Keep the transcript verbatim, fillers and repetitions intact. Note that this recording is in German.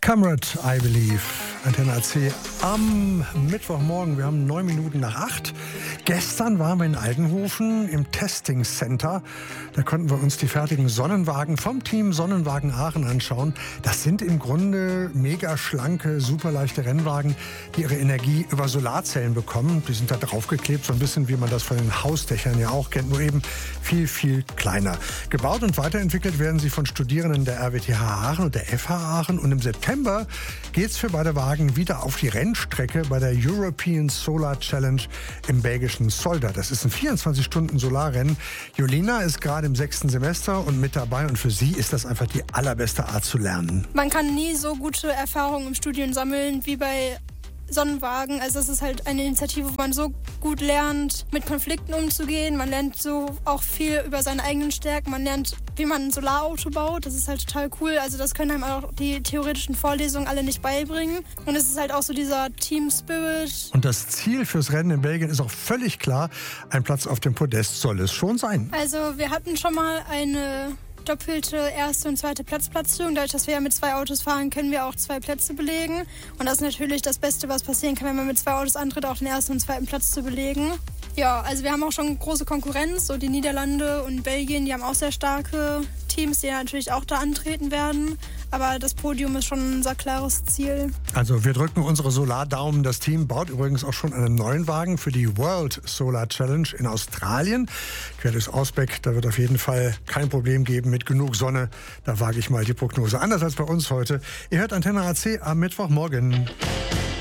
Comrade, I Believe. Antenne A C am Mittwochmorgen. Wir haben neun Minuten nach acht. Gestern waren wir in Aldenhofen im Testing Center. Da konnten wir uns die fertigen Sonnenwagen vom Team Sonnenwagen Aachen anschauen. Das sind im Grunde mega schlanke, super leichte Rennwagen, die ihre Energie über Solarzellen bekommen. Die sind da draufgeklebt, so ein bisschen wie man das von den Hausdächern ja auch kennt, nur eben viel, viel kleiner. Gebaut und weiterentwickelt werden sie von Studierenden der R W T H Aachen und der F H Aachen. Und im September geht's für beide Wagen wieder auf die Rennstrecke bei der European Solar Challenge im belgischen Solda. Das ist ein vierundzwanzig Stunden Solarrennen. Julina ist gerade im sechsten Semester und mit dabei, und für sie ist das einfach die allerbeste Art zu lernen. Man kann nie so gute Erfahrungen im Studium sammeln wie bei Sonnenwagen. Also es ist halt eine Initiative, wo man so gut lernt, mit Konflikten umzugehen. Man lernt so auch viel über seine eigenen Stärken. Man lernt, wie man ein Solarauto baut. Das ist halt total cool. Also das können einem auch die theoretischen Vorlesungen alle nicht beibringen. Und es ist halt auch so dieser Team Spirit. Und das Ziel fürs Rennen in Belgien ist auch völlig klar. Ein Platz auf dem Podest soll es schon sein. Also wir hatten schon mal eine doppelte erste und zweite Platzplatzierung. Dadurch, dass wir ja mit zwei Autos fahren, können wir auch zwei Plätze belegen. Und das ist natürlich das Beste, was passieren kann, wenn man mit zwei Autos antritt, auch den ersten und zweiten Platz zu belegen. Ja, also wir haben auch schon große Konkurrenz. So die Niederlande und Belgien, die haben auch sehr starke Teams, die natürlich auch da antreten werden. Aber das Podium ist schon unser klares Ziel. Also wir drücken unsere Solardaumen. Das Team baut übrigens auch schon einen neuen Wagen für die World Solar Challenge in Australien. Quer durchs Ausbeck, da wird auf jeden Fall kein Problem geben mit genug Sonne. Da wage ich mal die Prognose. Anders als bei uns heute. Ihr hört Antenne A C am Mittwochmorgen.